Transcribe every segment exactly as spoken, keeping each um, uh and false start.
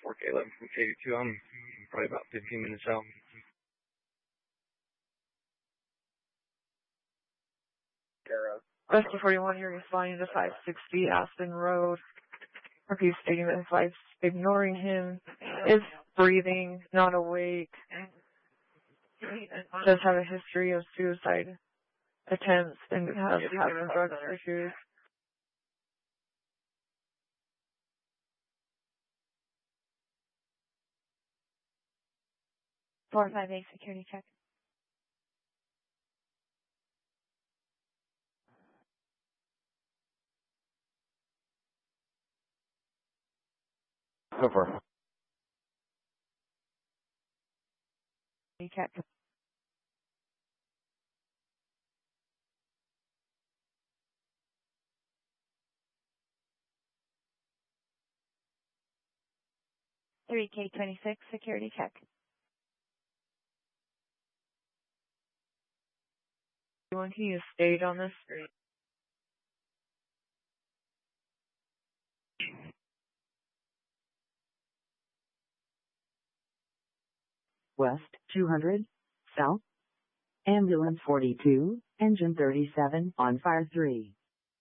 four K eleven from K two. I'm probably about fifteen minutes out. Rescue forty-one, you're responding to five sixty Aspen Road. Repeat stating that his wife's ignoring him, is breathing, not awake, does have a history of suicide attempts, and has had some drug issues. four five eight security check. So far. Check. three K twenty-six security check. Can you stayed on this street? West two hundred, South. Ambulance forty-two, engine thirty-seven, on fire three.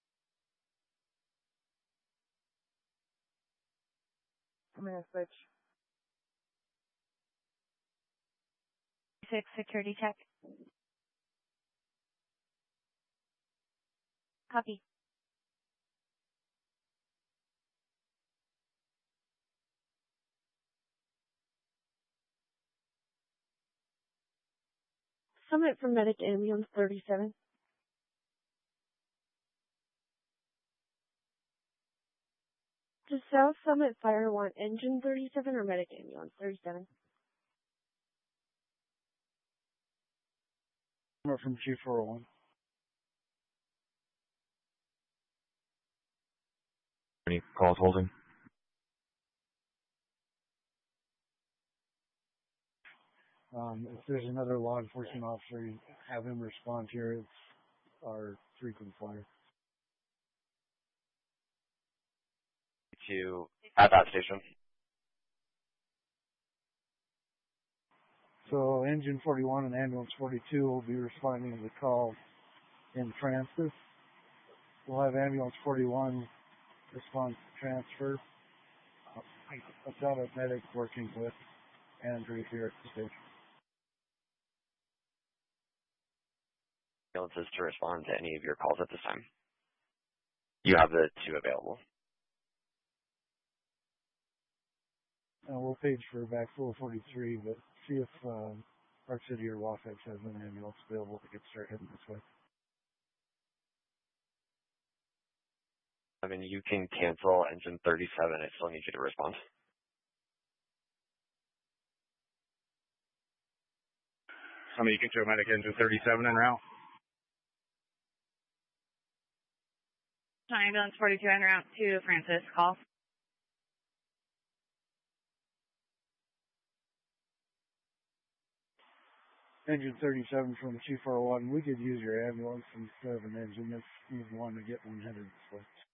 I'm going to switch. six security check. Copy. Summit from Medic Ambulance thirty-seven. Does South Summit Fire want engine thirty-seven or Medic Ambulance thirty-seven? Summit from Chief four oh one. Any calls holding? Um, if there's another law enforcement officer, you have him respond here. It's our frequent flyer. To at that station. So engine forty-one and ambulance forty-two will be responding to the call in Francis. We'll have ambulance forty-one respond to transfer. Uh, I've got a medic working with Andrew here at the station. Ambulances to respond to any of your calls at this time. You have the two available. Uh, we'll page for backflow forty-three, but see if uh, Park City or Wasatch has an ambulance available to get started heading this way. I mean, you can cancel engine thirty-seven. I still need you to respond. I mean, you can show medic engine thirty-seven en route. Ambulance forty-two en route to Francis. Call. Engine thirty-seven from Chief four oh one, we could use your ambulance instead of an engine if you want to get one headed this way.